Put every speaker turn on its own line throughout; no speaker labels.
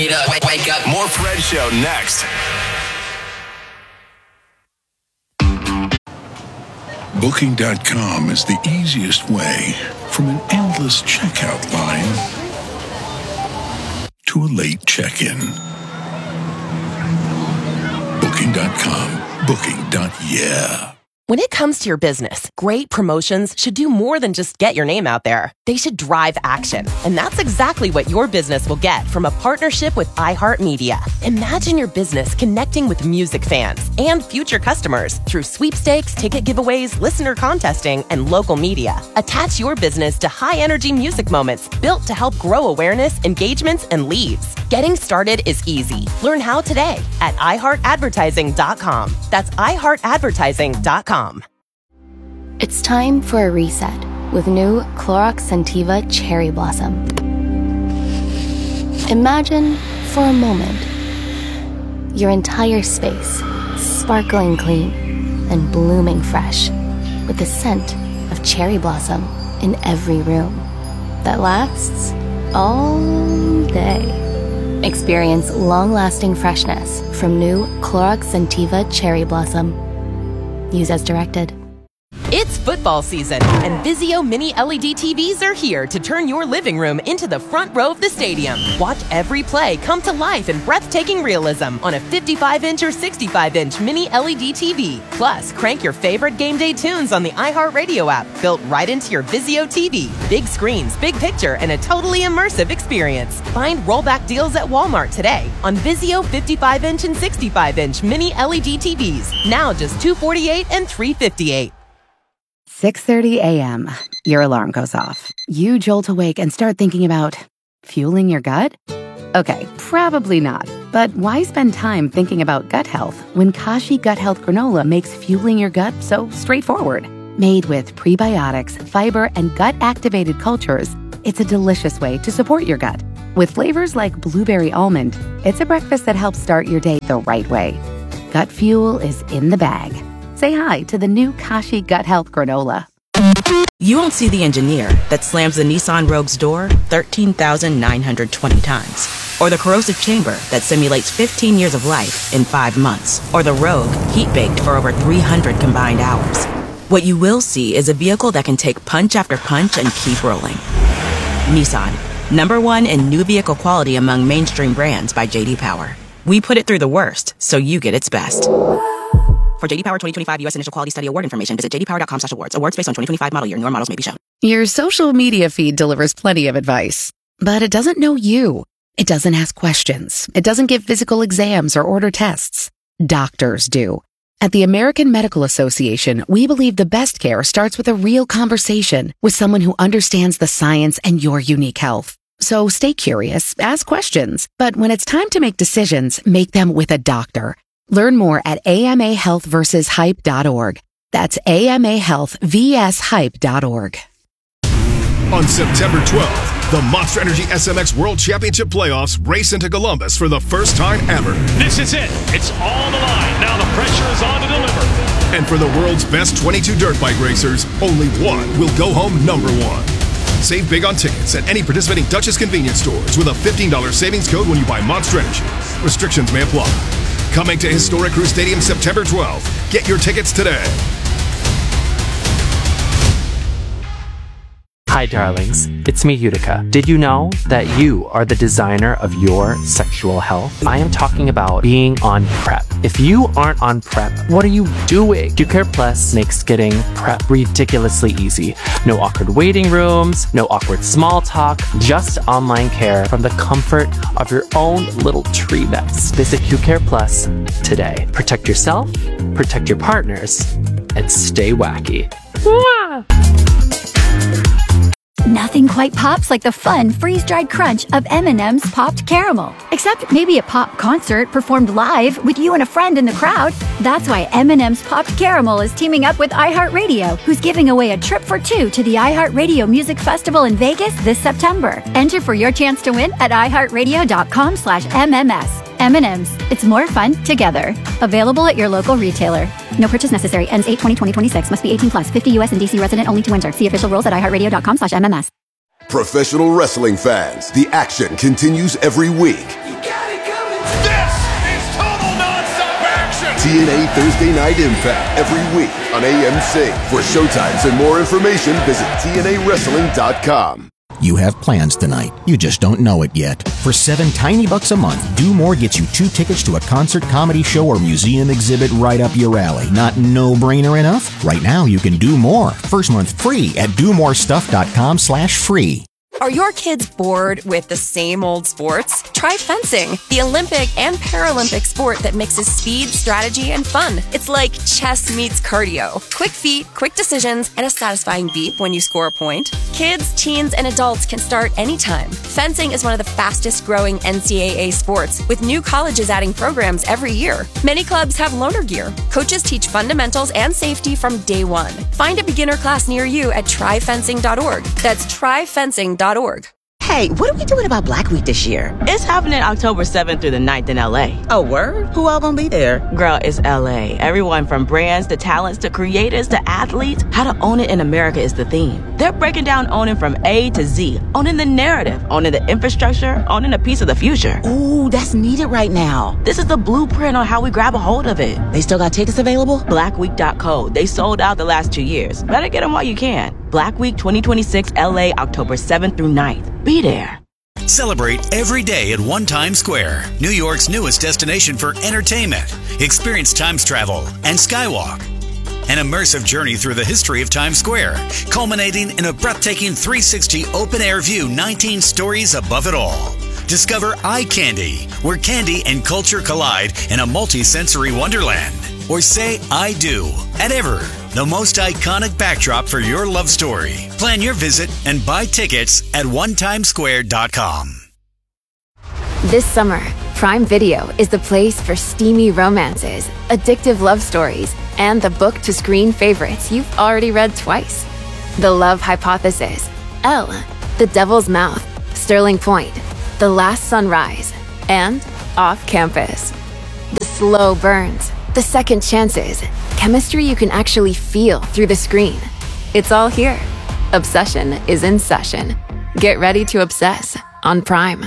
Wake up. More Fred Show next.
Booking.com is the easiest way from an endless checkout line to a late check-in. Booking.com. Booking.yeah.
When it comes to your business, great promotions should do more than just get your name out there. They should drive action. And that's exactly what your business will get from a partnership with iHeartMedia. Imagine your business connecting with music fans and future customers through sweepstakes, ticket giveaways, listener contesting, and local media. Attach your business to high-energy music moments built to help grow awareness, engagements, and leads. Getting started is easy. Learn how today at iHeartAdvertising.com. That's iHeartAdvertising.com.
It's time for a reset with new Clorox Scentiva Cherry Blossom. Imagine, for a moment, your entire space sparkling clean and blooming fresh with the scent of cherry blossom in every room that lasts all day. Experience long-lasting freshness from new Clorox Scentiva Cherry Blossom. Use as directed.
It's football season, and Vizio Mini LED TVs are here to turn your living room into the front row of the stadium. Watch every play come to life in breathtaking realism on a 55-inch or 65-inch Mini LED TV. Plus, crank your favorite game day tunes on the iHeartRadio app, built right into your Vizio TV. Big screens, big picture, and a totally immersive experience. Find rollback deals at Walmart today on Vizio 55-inch and 65-inch Mini LED TVs. Now just $248 and $358.
6:30 a.m. Your alarm goes off. You jolt awake and start thinking about fueling your gut? Okay, probably not. But why spend time thinking about gut health when Kashi Gut Health Granola makes fueling your gut so straightforward? Made with prebiotics, fiber, and gut-activated cultures, it's a delicious way to support your gut. With flavors like blueberry almond, it's a breakfast that helps start your day the right way. Gut fuel is in the bag. Say hi to the new Kashi Gut Health Granola.
You won't see the engineer that slams the Nissan Rogue's door 13,920 times. Or the corrosive chamber that simulates 15 years of life in 5 months. Or the Rogue heat-baked for over 300 combined hours. What you will see is a vehicle that can take punch after punch and keep rolling. Nissan, #1 in new vehicle quality among mainstream brands by J.D. Power. We put it through the worst, so you get its best. For J.D. Power 2025 U.S. Initial Quality Study Award information, visit jdpower.com/awards. Awards based on 2025 model year. Newer models may be shown.
Your social media feed delivers plenty of advice, but it doesn't know you. It doesn't ask questions. It doesn't give physical exams or order tests. Doctors do. At the American Medical Association, we believe the best care starts with a real conversation with someone who understands the science and your unique health. So stay curious, ask questions, but when it's time to make decisions, make them with a doctor. Learn more at amahealthversushype.org. That's amahealthvshype.org.
On September 12th, the Monster Energy SMX World Championship Playoffs race into Columbus for the first time ever.
This is it. It's all the line. Now the pressure is on to deliver.
And for the world's best 22 dirt bike racers, only one will go home #1. Save big on tickets at any participating Dutchess convenience stores with a $15 savings code when you buy Monster Energy. Restrictions may apply. Coming to Historic Crew Stadium September 12th. Get your tickets today.
Hi, darlings. It's me, Utica. Did you know that you are the designer of your sexual health? I am talking about being on PrEP. If you aren't on PrEP, what are you doing? QCare Plus makes getting PrEP ridiculously easy. No awkward waiting rooms, no awkward small talk, just online care from the comfort of your own little tree nest. Visit QCare Plus today. Protect yourself, protect your partners, and stay wacky. Mwah!
Nothing quite pops like the fun freeze-dried crunch of M&M's Popped Caramel. Except maybe a pop concert performed live with you and a friend in the crowd. That's why M&M's Popped Caramel is teaming up with iHeartRadio, who's giving away a trip for 2 to the iHeartRadio Music Festival in Vegas this September. Enter for your chance to win at iHeartRadio.com/MMS. M&M's. It's more fun together. Available at your local retailer. No purchase necessary. Ends 8/20/2026. Must be 18 plus. 50 U.S. and D.C. resident only to enter. See official rules at iHeartRadio.com/MMS.
Professional wrestling fans, the action continues every week. TNA Thursday Night Impact every week on AMC. For showtimes and more information, visit TNAWrestling.com.
You have plans tonight. You just don't know it yet. For $7 tiny bucks a month, Do More gets you 2 tickets to a concert, comedy show, or museum exhibit right up your alley. Not no-brainer enough? Right now, you can do more. First month free at domorestuff.com/free.
Are your kids bored with the same old sports? Try fencing, the Olympic and Paralympic sport that mixes speed, strategy, and fun. It's like chess meets cardio. Quick feet, quick decisions, and a satisfying beep when you score a point. Kids, teens, and adults can start anytime. Fencing is one of the fastest growing NCAA sports, with new colleges adding programs every year. Many clubs have loaner gear. Coaches teach fundamentals and safety from day one. Find a beginner class near you at tryfencing.org. That's tryfencing.org.
Hey, what are we doing about Black Week this year?
It's happening October 7th through the 9th in LA.
Oh, word? Who all gonna be there?
Girl, it's LA. Everyone from brands to talents to creators to athletes. How to own it in America is the theme. They're breaking down owning from A to Z. Owning the narrative, owning the infrastructure, owning a piece of the future.
Ooh, that's needed right now.
This is the blueprint on how we grab a hold of it.
They still got tickets available?
Blackweek.co. They sold out the last 2 years. Better get them while you can. Black Week 2026 LA, October 7th through 9th. Be there.
Celebrate every day at One Times Square, New York's newest destination for entertainment. Experience Times travel and Skywalk. An immersive journey through the history of Times Square, culminating in a breathtaking 360 open-air view, 19 stories above it all. Discover Eye Candy, where candy and culture collide in a multi-sensory wonderland. Or say I do at Ever, the most iconic backdrop for your love story. Plan your visit and buy tickets at onetimesquare.com.
This summer, Prime Video is the place for steamy romances, addictive love stories, and the book-to-screen favorites you've already read twice. The Love Hypothesis, Elle, The Devil's Mouth, Sterling Point, The Last Sunrise, and Off Campus. The slow burns, the second chances, chemistry you can actually feel through the screen. It's all here. Obsession is in session. Get ready to obsess on Prime.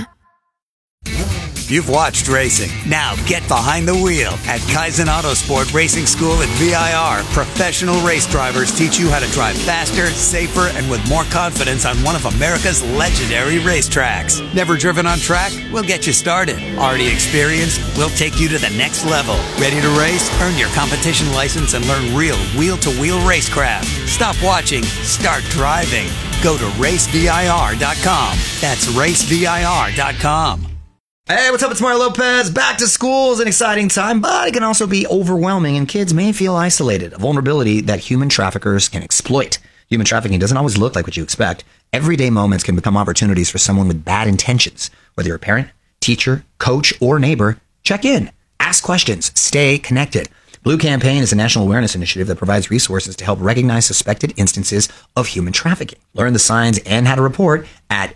You've watched racing. Now get behind the wheel at Kaizen Autosport Racing School at VIR. Professional race drivers teach you how to drive faster, safer, and with more confidence on one of America's legendary racetracks. Never driven on track? We'll get you started. Already experienced? We'll take you to the next level. Ready to race? Earn your competition license and learn real wheel-to-wheel racecraft. Stop watching. Start driving. Go to racevir.com. That's racevir.com.
Hey, what's up? It's Mario Lopez. Back to school is an exciting time, but it can also be overwhelming, and kids may feel isolated, a vulnerability that human traffickers can exploit. Human trafficking doesn't always look like what you expect. Everyday moments can become opportunities for someone with bad intentions. Whether you're a parent, teacher, coach, or neighbor, check in, ask questions, stay connected. Blue Campaign is a national awareness initiative that provides resources to help recognize suspected instances of human trafficking. Learn the signs and how to report at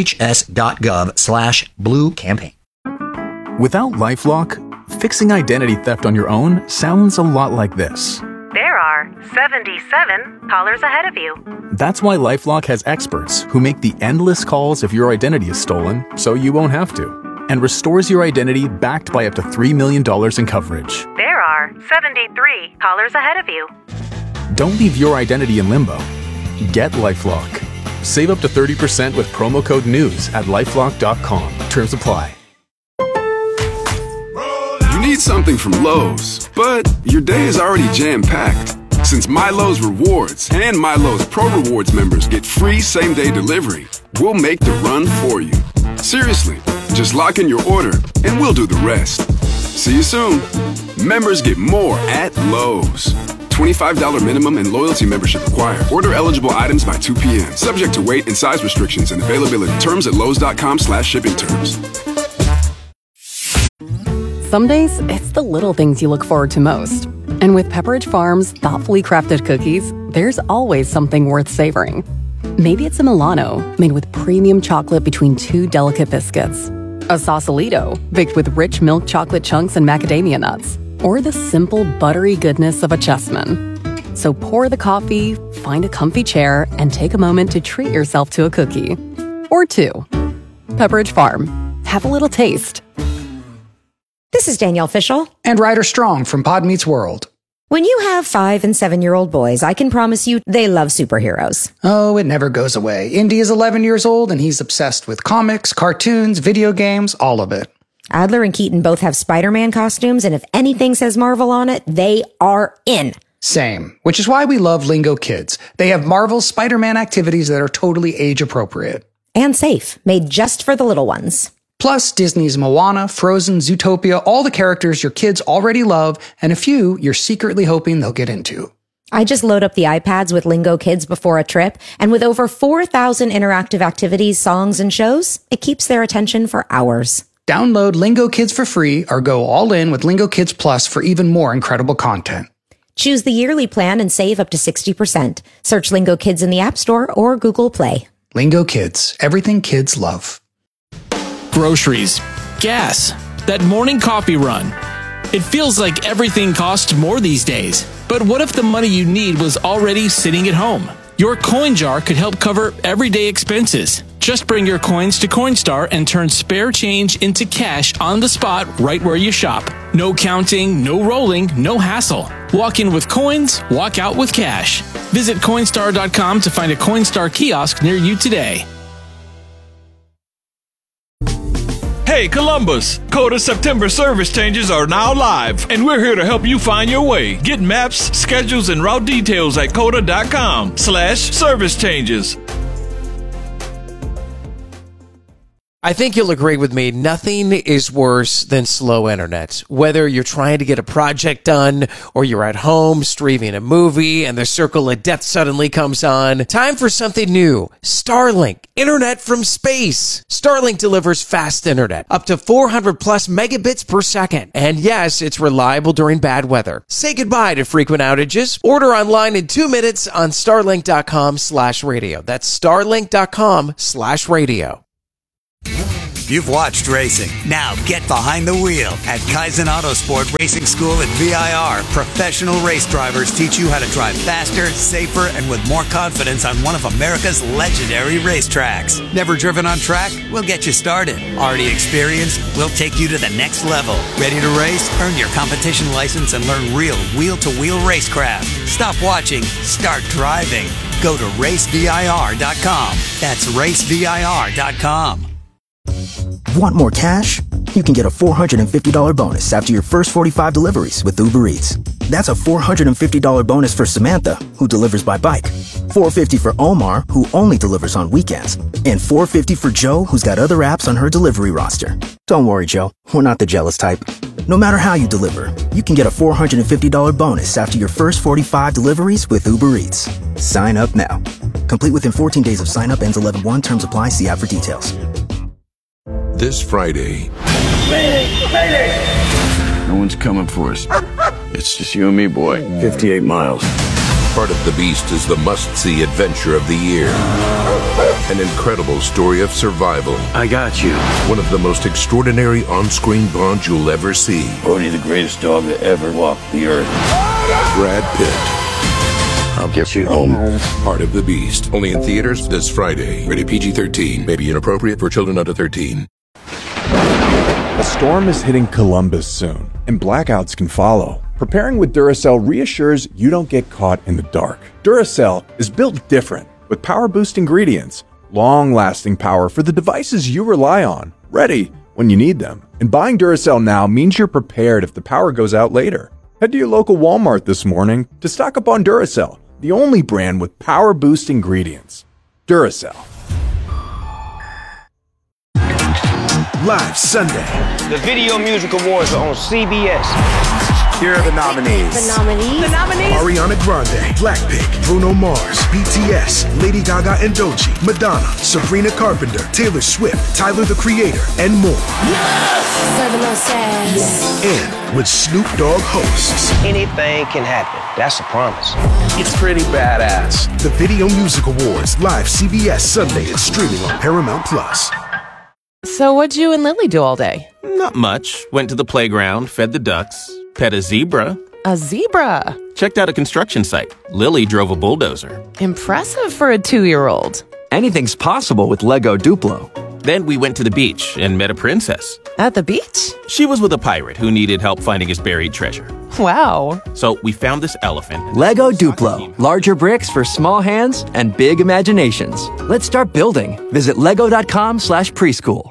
dhs.gov/Blue Campaign.
Without LifeLock, fixing identity theft on your own sounds a lot like this.
There are 77 callers ahead of you.
That's why LifeLock has experts who make the endless calls if your identity is stolen, so you won't have to, and restores your identity backed by up to $3 million in coverage.
There are 73 callers ahead of you.
Don't leave your identity in limbo. Get LifeLock. Save up to 30% with promo code NEWS at LifeLock.com. Terms apply.
You need something from Lowe's, but your day is already jam-packed. Since MyLowe's Rewards and MyLowe's Pro Rewards members get free same-day delivery, we'll make the run for you. Seriously, just lock in your order and we'll do the rest. See you soon. Members get more at Lowe's. $25 minimum and loyalty membership required. Order eligible items by 2 p.m. Subject to weight and size restrictions and availability. Terms at lowes.com/shipping terms.
Some days, it's the little things you look forward to most. And with Pepperidge Farm's thoughtfully crafted cookies, there's always something worth savoring. Maybe it's a Milano, made with premium chocolate between 2 delicate biscuits. A Sausalito, baked with rich milk chocolate chunks and macadamia nuts. Or the simple, buttery goodness of a Chessman. So pour the coffee, find a comfy chair, and take a moment to treat yourself to a cookie. Or 2. Pepperidge Farm. Have a little taste.
This is Danielle Fishel.
And Ryder Strong from Pod Meets World.
When you have 5- and 7-year-old boys, I can promise you they love superheroes.
Oh, it never goes away. Indy is 11 years old and he's obsessed with comics, cartoons, video games, all of it.
Adler and Keaton both have Spider-Man costumes, and if anything says Marvel on it, they are in.
Same, which is why we love Lingo Kids. They have Marvel's Spider-Man activities that are totally age appropriate.
And safe, made just for the little ones.
Plus, Disney's Moana, Frozen, Zootopia, all the characters your kids already love, and a few you're secretly hoping they'll get into.
I just load up the iPads with Lingo Kids before a trip, and with over 4,000 interactive activities, songs, and shows, it keeps their attention for hours.
Download Lingo Kids for free or go all in with Lingo Kids Plus for even more incredible content.
Choose the yearly plan and save up to 60%. Search Lingo Kids in the App Store or Google Play.
Lingo Kids, everything kids love.
Groceries, gas, that morning coffee run. It feels like everything costs more these days. But what if the money you need was already sitting at home? Your coin jar could help cover everyday expenses. Just bring your coins to Coinstar and turn spare change into cash on the spot right where you shop. No counting, no rolling, no hassle. Walk in with coins, walk out with cash. Visit Coinstar.com to find a Coinstar kiosk near you today.
Hey Columbus, Coda September service changes are now live, and we're here to help you find your way. Get maps, schedules, and route details at coda.com/service changes.
I think you'll agree with me, nothing is worse than slow internet. Whether you're trying to get a project done or you're at home streaming a movie and the circle of death suddenly comes on, time for something new. Starlink, internet from space. Starlink delivers fast internet, up to 400 plus megabits per second. And yes, it's reliable during bad weather. Say goodbye to frequent outages. Order online in 2 minutes on starlink.com/radio. That's starlink.com/radio.
You've watched racing. Now get behind the wheel at Kaizen Autosport Racing School at VIR. Professional race drivers teach you how to drive faster, safer, and with more confidence on one of America's legendary racetracks. Never driven on track? We'll get you started. Already experienced? We'll take you to the next level. Ready to race? Earn your competition license and learn real wheel-to-wheel racecraft. Stop watching. Start driving. Go to racevir.com. That's racevir.com.
Want more cash? You can get a $450 bonus after your first 45 deliveries with Uber Eats. That's a $450 bonus for Samantha, who delivers by bike. $450 for Omar, who only delivers on weekends. And $450 for Joe, who's got other apps on her delivery roster. Don't worry, Joe. We're not the jealous type. No matter how you deliver, you can get a $450 bonus after your first 45 deliveries with Uber Eats. Sign up now. Complete within 14 days of sign up. Ends 11/1. Terms apply. See app for details.
This Friday.
Mayday! No one's coming for us. It's just you and me, boy. 58 miles.
Part of the Beast is the must-see adventure of the year. An incredible story of survival.
I got you.
One of the most extraordinary on-screen bonds you'll ever see.
Bodhi, the greatest dog that ever walked the earth.
Brad Pitt.
I'll get you home.
Part of the Beast. Only in theaters this Friday. Rated PG-13. May be inappropriate for children under 13.
A storm is hitting Columbus soon, and blackouts can follow. Preparing with Duracell reassures you don't get caught in the dark. Duracell is built different, with power-boost ingredients, long-lasting power for the devices you rely on, ready when you need them. And buying Duracell now means you're prepared if the power goes out later. Head to your local Walmart this morning to stock up on Duracell, the only brand with power-boost ingredients. Duracell.
Live Sunday.
The Video Music Awards are on CBS.
Here are the nominees. Ariana Grande, Blackpink, Bruno Mars, BTS, Lady Gaga and Doechii, Madonna, Sabrina Carpenter, Taylor Swift, Tyler the Creator, and more. And with Snoop Dogg hosts.
Anything can happen. That's a promise.
It's pretty badass. The Video Music Awards, live CBS Sunday and streaming on Paramount Plus.
So what'd you and Lily do all day?
Not much. Went to the playground, fed the ducks, pet a zebra.
A zebra?
Checked out a construction site. Lily drove a bulldozer.
Impressive for a 2-year-old.
Anything's possible with Lego Duplo.
Then we went to the beach and met a princess.
At the beach?
She was with a pirate who needed help finding his buried treasure.
Wow.
So we found this elephant.
Lego Duplo. Larger bricks for small hands and big imaginations. Let's start building. Visit lego.com/preschool.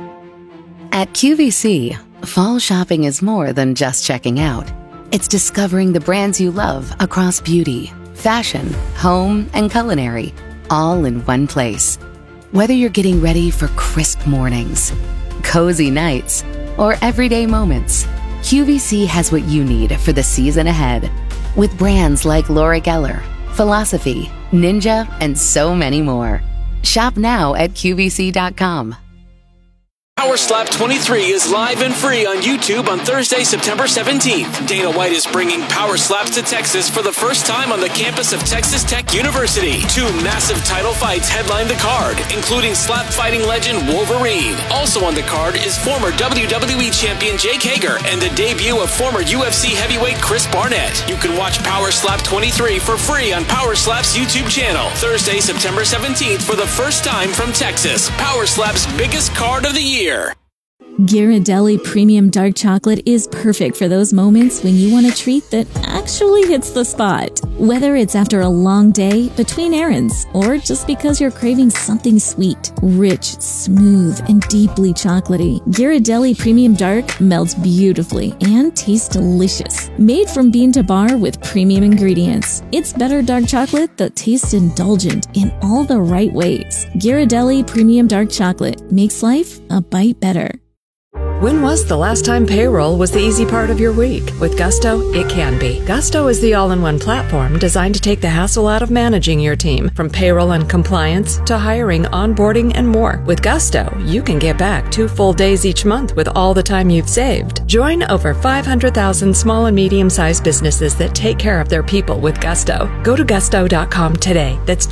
At QVC, fall shopping is more than just checking out. It's discovering the brands you love across beauty, fashion, home, and culinary, all in one place. Whether you're getting ready for crisp mornings, cozy nights, or everyday moments, QVC has what you need for the season ahead. With brands like Laura Geller, Philosophy, Ninja, and so many more. Shop now at QVC.com.
Power Slap 23 is live and free on YouTube on Thursday, September 17th. Dana White is bringing Power Slaps to Texas for the first time on the campus of Texas Tech University. 2 massive title fights headline the card, including slap fighting legend Wolverine. Also on the card is former WWE champion Jake Hager and the debut of former UFC heavyweight Chris Barnett. You can watch Power Slap 23 for free on Power Slap's YouTube channel. Thursday, September 17th for the first time from Texas. Power Slap's biggest card of the year.
Ghirardelli Premium Dark Chocolate is perfect for those moments when you want a treat that actually hits the spot. Whether it's after a long day, between errands, or just because you're craving something sweet, rich, smooth, and deeply chocolatey, Ghirardelli Premium Dark melts beautifully and tastes delicious. Made from bean to bar with premium ingredients, it's better dark chocolate that tastes indulgent in all the right ways. Ghirardelli Premium Dark Chocolate makes life a bite better.
When was the last time payroll was the easy part of your week? With Gusto, it can be. Gusto is the all-in-one platform designed to take the hassle out of managing your team, from payroll and compliance to hiring, onboarding, and more. With Gusto, you can get back 2 full days each month with all the time you've saved. Join over 500,000 small and medium-sized businesses that take care of their people with Gusto. Go to gusto.com today. That's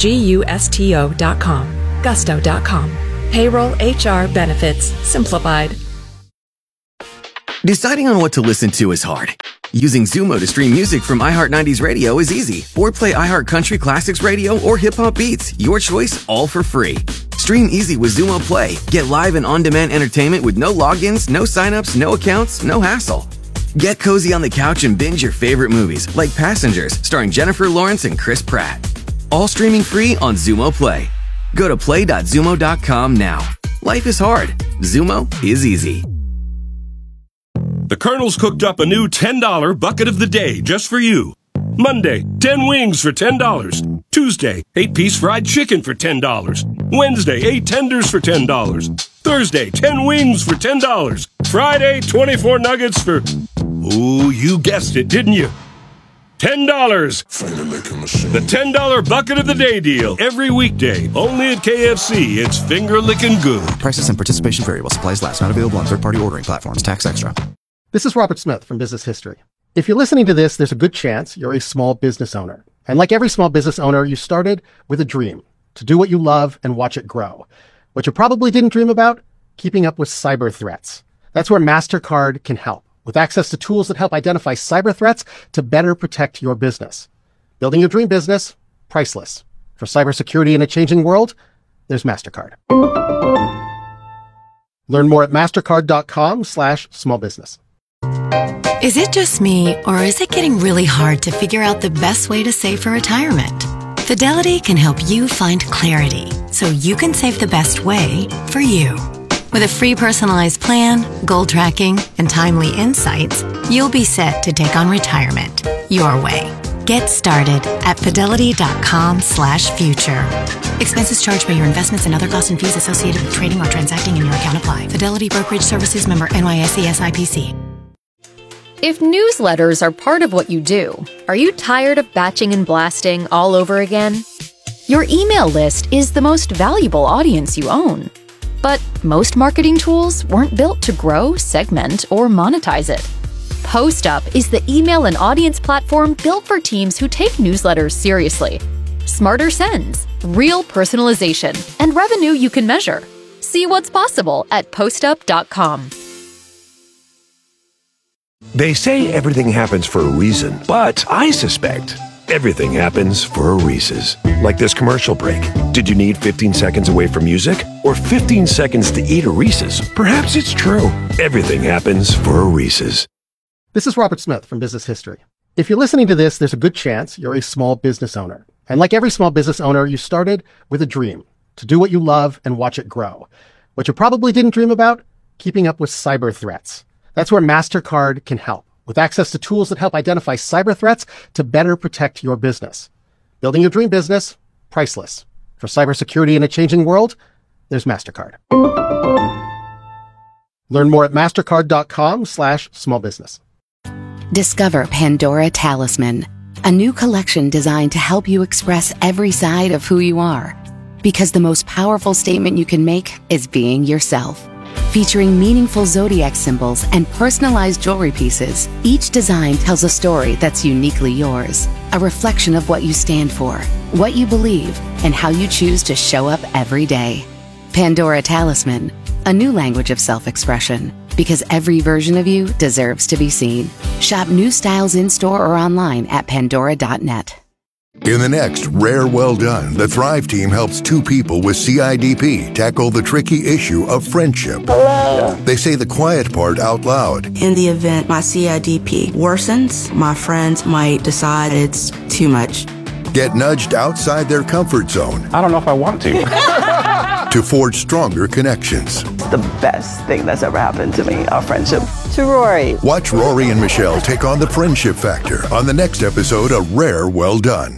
GUSTO.com. Gusto.com. Payroll, HR, benefits, simplified.
Deciding on what to listen to is hard. Using Zumo to stream music from iHeart 90s Radio is easy. Or play iHeart Country Classics Radio or Hip Hop Beats. Your choice, all for free. Stream easy with Zumo Play. Get live and on-demand entertainment with no logins, no signups, no accounts, no hassle. Get cozy on the couch and binge your favorite movies, like Passengers, starring Jennifer Lawrence and Chris Pratt. All streaming free on Zumo Play. Go to play.zumo.com now. Life is hard. Zumo is easy.
The Colonel's cooked up a new $10 bucket of the day just for you. Monday, 10 wings for $10. Tuesday, 8-piece fried chicken for $10. Wednesday, 8 tenders for $10. Thursday, 10 wings for $10. Friday, 24 nuggets for... Ooh, you guessed it, didn't you? $10. The $10 bucket of the day deal. Every weekday, only at KFC. It's finger-licking good.
Prices and participation vary while supplies last. Not available on third-party ordering platforms. Tax extra.
This is Robert Smith from Business History. If you're listening to this, there's a good chance you're a small business owner. And like every small business owner, you started with a dream to do what you love and watch it grow. What you probably didn't dream about, keeping up with cyber threats. That's where MasterCard can help, with access to tools that help identify cyber threats to better protect your business. Building your dream business, priceless. For cybersecurity in a changing world, there's MasterCard. Learn more at mastercard.com/smallbusiness.
Is it just me, or is it getting really hard to figure out the best way to save for retirement? Fidelity can help you find clarity so you can save the best way for you. With a free personalized plan, goal tracking, and timely insights, you'll be set to take on retirement your way. Get started at fidelity.com/future. Expenses charged by your investments and other costs and fees associated with trading or transacting in your account apply. Fidelity Brokerage Services, member NYSE SIPC.
If newsletters are part of what you do, are you tired of batching and blasting all over again? Your email list is the most valuable audience you own. But most marketing tools weren't built to grow, segment, or monetize it. PostUp is the email and audience platform built for teams who take newsletters seriously. Smarter sends, real personalization, and revenue you can measure. See what's possible at postup.com.
They say everything happens for a reason, but I suspect
Everything happens for a Reese's. Like this commercial break. Did you need 15 seconds away from music? Or 15 seconds to eat a Reese's? Perhaps it's true. Everything happens for a Reese's.
This is Robert Smith from Business History. If you're listening to this, there's a good chance you're a small business owner. And like every small business owner, you started with a dream to do what you love and watch it grow. What you probably didn't dream about, keeping up with cyber threats. That's where MasterCard can help, with access to tools that help identify cyber threats to better protect your business. Building your dream business, priceless. For cybersecurity in a changing world, there's MasterCard. Learn more at mastercard.com/smallbusiness.
Discover Pandora Talisman, a new collection designed to help you express every side of who you are. Because the most powerful statement you can make is being yourself. Featuring meaningful zodiac symbols and personalized jewelry pieces, each design tells a story that's uniquely yours. A reflection of what you stand for, what you believe, and how you choose to show up every day. Pandora Talisman, a new language of self-expression. Because every version of you deserves to be seen. Shop new styles in-store or online at pandora.net.
In the next Rare Well Done, the Thrive team helps two people with CIDP tackle the tricky issue of friendship.
Hello.
They say the quiet part out loud.
In the event my CIDP worsens, my friends might decide it's too much.
Get nudged outside their comfort zone.
I don't know if I want to.
To forge stronger connections.
The best thing that's ever happened to me, our friendship. To Rory.
Watch Rory and Michelle take on the friendship factor on the next episode of Rare Well Done.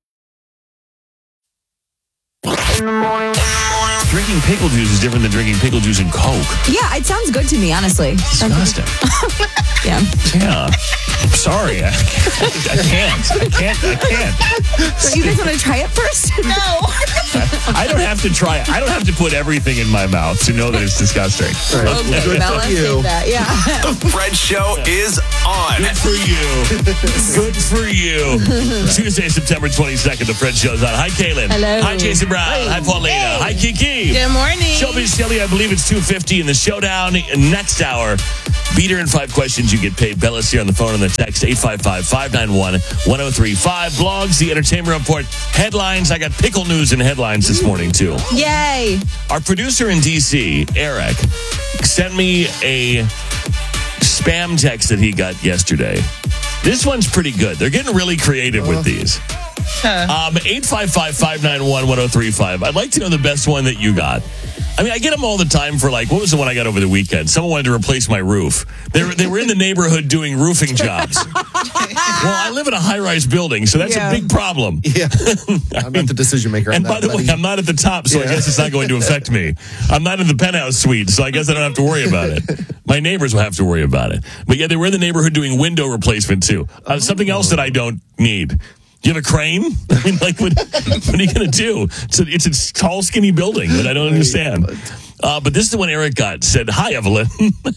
Drinking pickle juice is different than drinking pickle juice and Coke.
Yeah, it sounds good to me, honestly.
Disgusting.
Yeah.
Yeah. I'm sorry. I can't.
So you guys want to try it first? No.
I don't have to try it. I don't have to put everything in my mouth to know that it's disgusting.
Right. Okay, good Bella, for you. Yeah.
The Fred Show is on.
Good for you. Good for you. Tuesday, September 22nd, the Fred Show's on. Hi, Kaylin.
Hello.
Hi, Jason Brown.
Hey.
Hi, Paulina.
Hey.
Hi, Kiki.
Good morning.
Showbiz Shelly, I believe it's 2:50 in the showdown. Next hour, beat her in 5 questions. You get paid. Bella's here on the phone and the text 855-591-1035. Blogs, the Entertainment Report, headlines. I got pickle news and headlines this morning, too.
Yay.
Our producer in D.C., Eric, sent me a spam text that he got yesterday. This one's pretty good. They're getting really creative with these. 855-591-1035. I'd like to know the best one that you got. I mean, I get them all the time for like, what was the one I got over the weekend? Someone wanted to replace my roof. They were in the neighborhood doing roofing jobs. Well, I live in a high-rise building, so that's a big problem.
Yeah. I'm not the decision maker.
And by the way, I'm not at the top, so I guess it's not going to affect me. I'm not in the penthouse suite, so I guess I don't have to worry about it. My neighbors will have to worry about it. But yeah, they were in the neighborhood doing window replacement too. Something else that I don't need. Do you have a crane? I mean, like, what are you going to do? It's a tall, skinny building that I don't understand. But this is the one Eric got. Said, hi, Evelyn.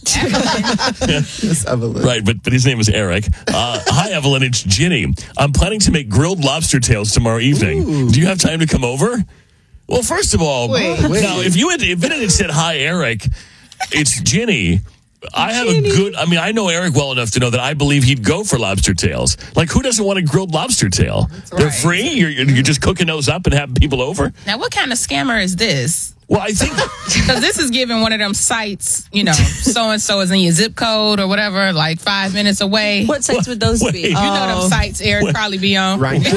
Yes, Evelyn.
Right, but his name is Eric. Hi, Evelyn. It's Ginny. I'm planning to make grilled lobster tails tomorrow evening. Ooh. Do you have time to come over? Well, first of all, now, if it had said, hi, Eric, it's Ginny. I know Eric well enough to know that I believe he'd go for lobster tails. Like, who doesn't want a grilled lobster tail? They're free? You're just cooking those up and having people over?
Now, what kind of scammer is this?
Well, I think...
Because this is giving one of them sites, so-and-so is in your zip code or whatever, like 5 minutes away.
What sites would those be?
You know them sites Eric probably be on.
Right. Wait.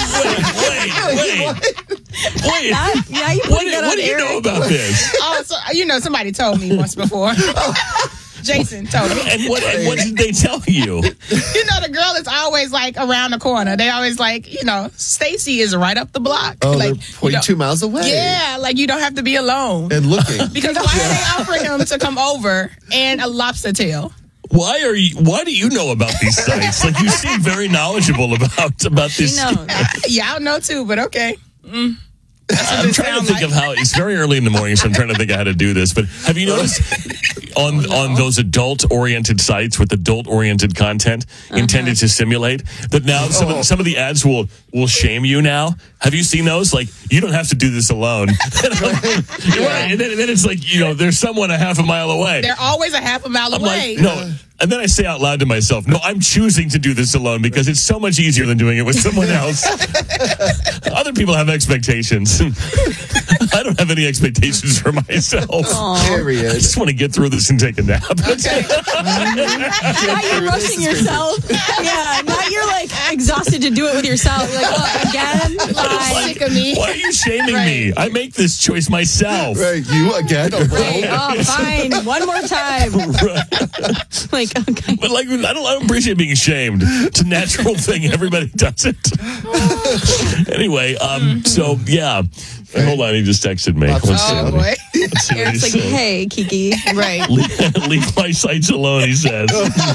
What do you know about this?
Oh, so, somebody told me once before. Jason told me.
And what did they tell you?
The girl is always like around the corner. They always like, Stacy is right up the block.
Oh,
like,
they're 0.2 miles away.
Yeah, like you don't have to be alone.
And looking.
Because why are they offering him to come over and a lobster tail?
Why do you know about these sites? Like, you seem very knowledgeable about this.
Yeah, I know too, but okay.
I'm trying to think of how it's very early in the morning, so I'm trying to think of how to do this. But have you noticed on those adult-oriented sites with adult-oriented content intended to simulate that now some of the ads will shame you now? Have you seen those? Like, you don't have to do this alone. And then it's like, there's someone a half a mile away.
They're always a half a mile away.
Like, no. And then I say out loud to myself, no, I'm choosing to do this alone because it's so much easier than doing it with someone else. Other people have expectations. I don't have any expectations for myself.
Period.
I just want to get through this and take a nap.
Okay. Now you're rushing yourself. Yeah, now you're like exhausted to do it with yourself. You're like, oh, again?
Sick of me.
Why are you shaming me? I make this choice myself.
Right, you again?
Right. Oh, fine. One more time. Like, okay.
But like, I don't appreciate being shamed. It's a natural thing. Everybody does it. Anyway, so yeah. Hold on, he just texted me. Let's see
Oh,
what
boy.
let's see what
Eric's
he
like,
said.
hey, Kiki.
Right.
Leave my sites alone, he says.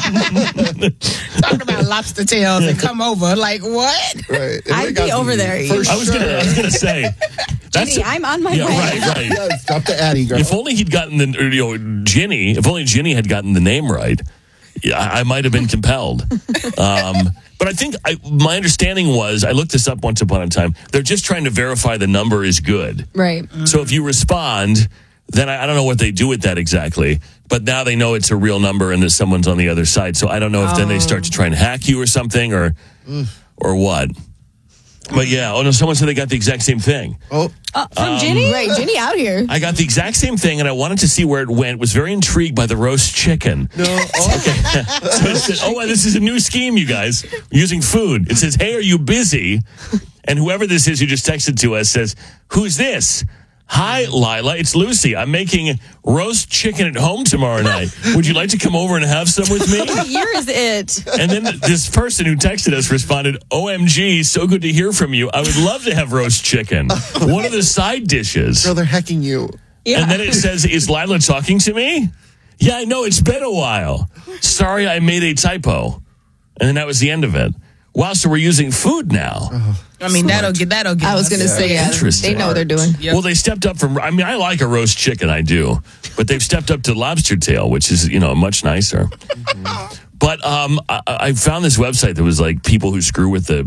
Talking about lobster tails and come over. Like, what?
Right.
I'd be over there.
I was gonna say.
Ginny, I'm on my way.
Right.
Yeah, stop the Addie, girl.
If only he'd gotten Ginny. If only Ginny had gotten the name right, yeah, I might have been compelled. But I think my understanding was, I looked this up once upon a time. They're just trying to verify the number is good.
Right.
So if you respond, then I don't know what they do with that exactly. But now they know it's a real number and that someone's on the other side. So I don't know if then they start to try and hack you or something or what. But yeah, oh no, someone said they got the exact same thing.
Oh,
from Ginny? Right, Ginny out here.
I got the exact same thing, and I wanted to see where it went. Was very intrigued by the roast chicken.
no. Oh.
Okay. So it said, this is a new scheme, you guys. We're using food. It says, hey, are you busy? And whoever this is who just texted to us says, who's this? Hi, Lila. It's Lucy. I'm making roast chicken at home tomorrow night. Would you like to come over and have some with me?
What year is it?
And then this person who texted us responded, OMG, so good to hear from you. I would love to have roast chicken. What are the side dishes?
Girl, they're hacking you.
Yeah.
And then it says, is Lila talking to me? Yeah, I know. It's been a while. Sorry, I made a typo. And then that was the end of it. Wow, so we're using food now.
I mean, that'll get.
I was going to say,
Interesting.
they know what they're doing.
Yep.
Well, they stepped up from, I mean, I like a roast chicken, I do. But they've stepped up to lobster tail, which is, much nicer. But I found this website that was like people who screw with the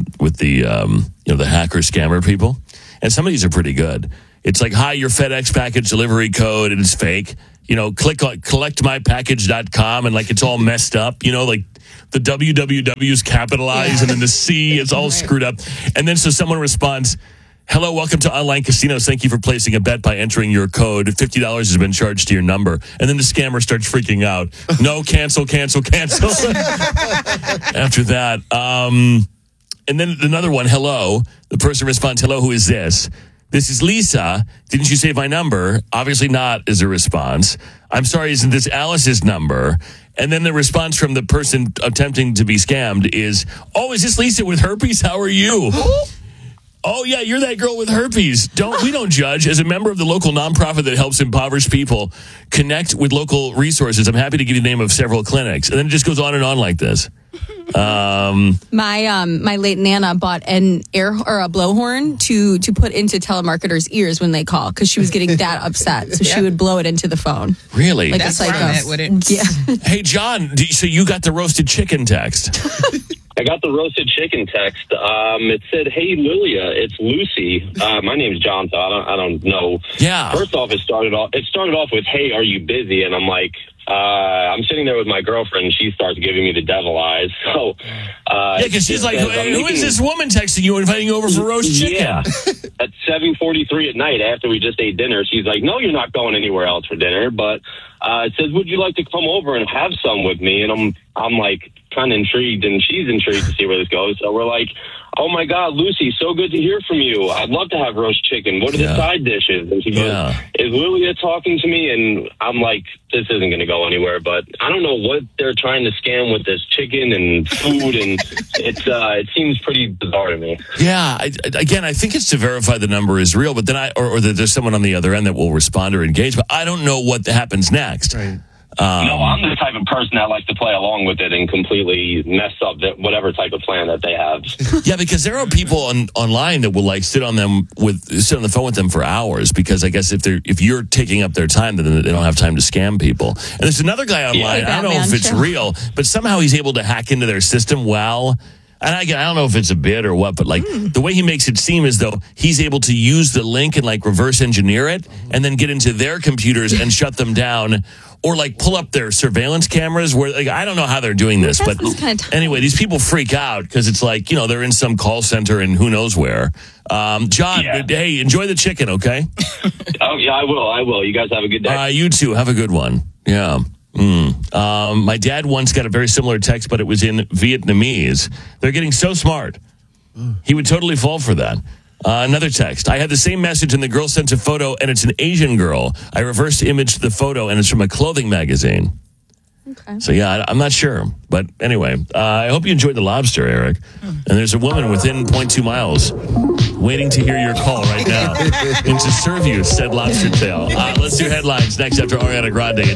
hacker scammer people. And some of these are pretty good. It's like, hi, your FedEx package delivery code, and it's fake. Click on collectmypackage.com, and like it's all messed up, like the www's capitalized and then the C is all screwed up. And then so someone responds, hello, welcome to online casinos. Thank you for placing a bet by entering your code. $50 has been charged to your number. And then the scammer starts freaking out. No, cancel. After that. And then another one, hello. The person responds, hello, who is this? This is Lisa. Didn't you save my number? Obviously not, is a response. I'm sorry, isn't this Alice's number? And then the response from the person attempting to be scammed is, oh, is this Lisa with herpes? How are you? Oh, yeah, you're that girl with herpes. We don't judge. As a member of the local nonprofit that helps impoverished people connect with local resources, I'm happy to give you the name of several clinics. And then it just goes on and on like this.
My late Nana bought an a blowhorn to put into telemarketers' ears when they call because she was getting that upset. So she would blow it into the phone.
Really?
Like
That's
a psycho.
where I'm at with it.
Yeah.
Hey, John, so you got the roasted chicken text.
I got the roasted chicken text. It said, "Hey, Lilia, it's Lucy. My name's John, so I don't know."
Yeah.
First off, it started off with, "Hey, are you busy?" And I'm like, I'm sitting there with my girlfriend, and she starts giving me the devil eyes. So,
yeah, because she's like, "Who is this woman texting you, inviting you over for roast chicken?"
Yeah. At 7:43 at night, after we just ate dinner, she's like, "No, you're not going anywhere else for dinner." But it says, "Would you like to come over and have some with me?" And I'm like, kind of intrigued, and she's intrigued to see where this goes. So we're like, "Oh my God, Lucy, so good to hear from you. I'd love to have roast chicken. What are the side dishes?" And she goes, "Is Lilia talking to me?" And I'm like, this isn't going to go anywhere. But I don't know what they're trying to scam with this chicken and food, and it seems pretty bizarre to me.
Yeah, I think it's to verify the number is real, but then or that there's someone on the other end that will respond or engage. But I don't know what happens next.
Right. No, I'm the type of person that likes to play along with it and completely mess up whatever type of plan that they have.
Yeah, because there are people online that will like sit on the phone with them for hours because I guess if you're taking up their time, then they don't have time to scam people. And there's another guy online. I don't know if it's real, but somehow he's able to hack into their system well. And I don't know if it's a bit or what, but like the way he makes it seem as though he's able to use the link and like reverse engineer it and then get into their computers and shut them down or like pull up their surveillance cameras. Where like, I don't know how they're doing this, but anyway, these people freak out because it's like, they're in some call center and who knows where. John, hey, enjoy the chicken, okay?
Oh, yeah, I will. You guys have a good day.
You too. Have a good one. Yeah. My dad once got a very similar text, but it was in Vietnamese. They're getting so smart. He would totally fall for that. Another text. I had the same message and the girl sent a photo and it's an Asian girl. I reversed imaged the photo and it's from a clothing magazine. Okay. So, yeah, I'm not sure. But anyway, I hope you enjoyed the lobster, Eric. And there's a woman within 0.2 miles waiting to hear your call right now and to serve you said lobster tail. Let's do headlines next after Ariana Grande.